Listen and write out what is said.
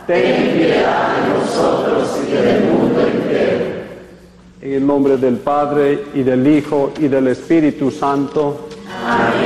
ten piedad de nosotros y del mundo entero. En el nombre del Padre, y del Hijo, y del Espíritu Santo. Amén.